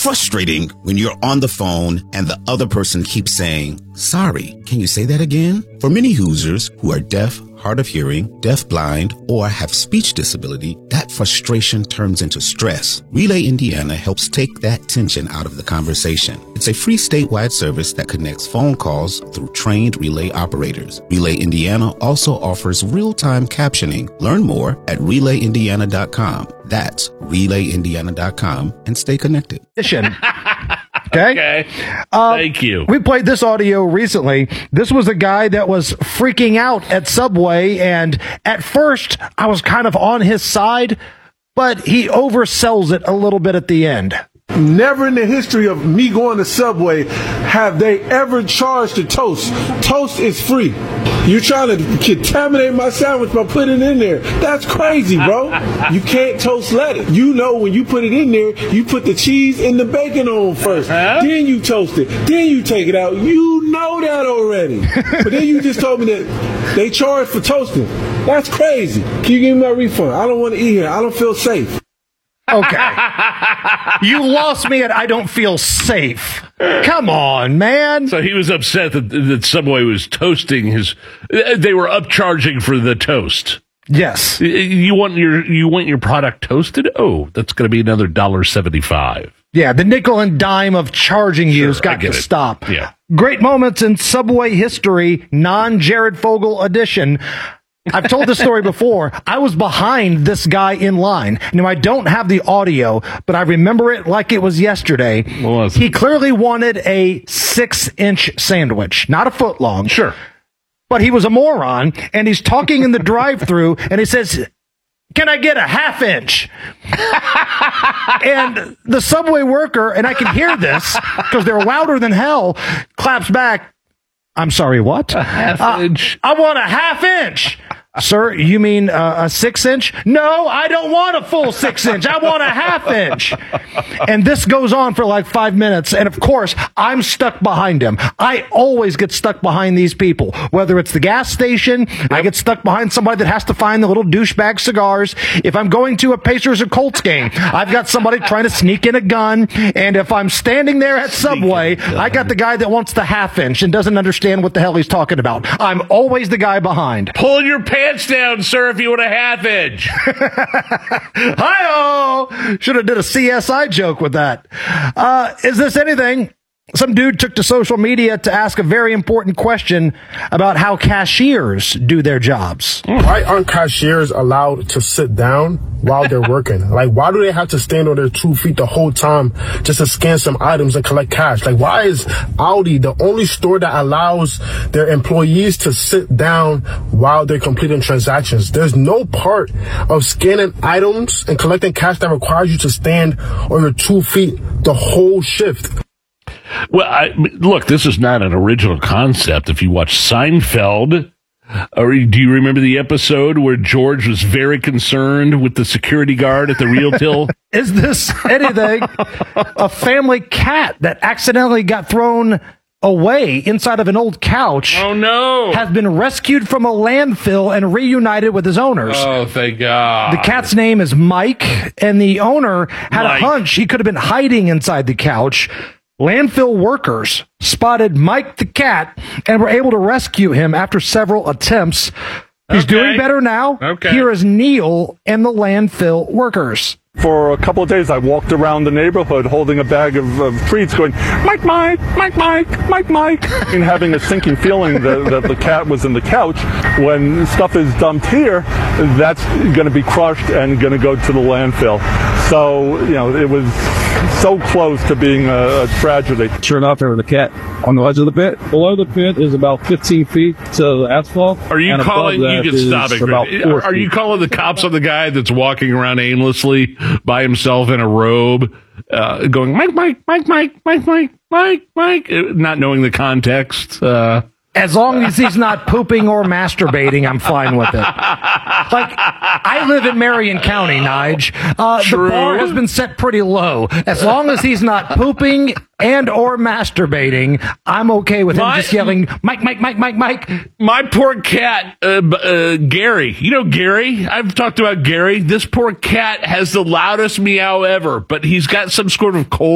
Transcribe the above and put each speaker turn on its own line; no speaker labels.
frustrating when you're on the phone and the other person keeps saying, "Sorry, can you say that again?" For many Hoosiers who are deaf, hard of hearing, deafblind, or have speech disability, that frustration turns into stress. Relay Indiana helps take that tension out of the conversation. It's a free statewide service that connects phone calls through trained relay operators. Relay Indiana also offers real-time captioning. Learn more at relayindiana.com. That's relayindiana.com and stay connected.
Okay.
Thank you.
We played this audio recently. This was a guy that was freaking out at Subway, and at first I was kind of on his side, but he oversells it a little bit at the end.
Never in the history of me going to Subway have they ever charged a toast. Toast is free. You're trying to contaminate my sandwich by putting it in there. That's crazy, bro. You can't toast lettuce. You know when you put it in there, you put the cheese and the bacon on first. Then you toast it. Then you take it out. You know that already. But then you just told me that they charge for toasting. That's crazy. Can you give me my refund? I don't want to eat here. I don't feel safe.
Okay. You lost me at I don't feel safe. Come on, man.
So he was upset that Subway was toasting they were upcharging for the toast.
Yes.
You want your product toasted? Oh, that's going to be another $1.75.
Yeah, the nickel and dime of charging you has got to stop.
Yeah.
Great moments in Subway history, non-Jared Fogle edition. I've told this story before. I was behind this guy in line. Now, I don't have the audio, but I remember it like it was yesterday. He clearly wanted a 6-inch sandwich, not a foot long.
Sure.
But he was a moron, and he's talking in the drive-thru, and he says, "Can I get a 1/2 inch?" And the Subway worker, and I can hear this because they're louder than hell, claps back, "I'm sorry, what?
A 1/2 inch.
I want a 1/2 inch." "Sir, you mean a 6-inch? No, I don't want a full 6-inch. I want a 1/2 inch. And this goes on for like 5 minutes. And of course, I'm stuck behind him. I always get stuck behind these people, whether it's the gas station. I get stuck behind somebody that has to find the little douchebag cigars. If I'm going to a Pacers or Colts game, I've got somebody trying to sneak in a gun. And if I'm standing there at Subway, I got the guy that wants the 1/2 inch and doesn't understand what the hell he's talking about. I'm always the guy behind.
Pull your pants down, sir, if you want a 1/2 inch.
Hi-oh! Should have did a CSI joke with that. Is this anything? Some dude took to social media to ask a very important question about how cashiers do their jobs.
Why aren't cashiers allowed to sit down while they're working? Like, why do they have to stand on their 2 feet the whole time just to scan some items and collect cash? Like, why is Aldi the only store that allows their employees to sit down while they're completing transactions? There's no part of scanning items and collecting cash that requires you to stand on your 2 feet the whole shift.
Well, look, this is not an original concept. If you watch Seinfeld, or do you remember the episode where George was very concerned with the security guard at the Real Till?
Is this anything? A family cat that accidentally got thrown away inside of an old couch.
Oh, no.
Has been rescued from a landfill and reunited with his owners.
Oh, thank God.
The cat's name is Mike, and the owner had a hunch he could have been hiding inside the couch. Landfill workers spotted Mike the cat and were able to rescue him after several attempts. He's doing better now. Here is Neil and the landfill workers.
For a couple of days, I walked around the neighborhood holding a bag of treats going, Mike, Mike, Mike, Mike, Mike, Mike, and having a sinking feeling that the cat was in the couch. When stuff is dumped here, that's going to be crushed and going to go to the landfill. So, you know, it was so close to being a tragedy.
Sure enough, there was a cat on the edge of the pit. Below the pit is about 15 feet to the asphalt.
Are you calling, you can stop it, are you calling the cops on the guy that's walking around aimlessly by himself in a robe, going, Mike, Mike, Mike, Mike, Mike, Mike, Mike, Mike, not knowing the context?
As long as he's not pooping or masturbating, I'm fine with it. Like, I live in Marion County, Nige. The bar has been set pretty low. As long as he's not pooping and or masturbating, I'm okay with him just yelling, Mike, Mike, Mike, Mike, Mike.
My poor cat, Gary. You know Gary? I've talked about Gary. This poor cat has the loudest meow ever, but he's got some sort of cold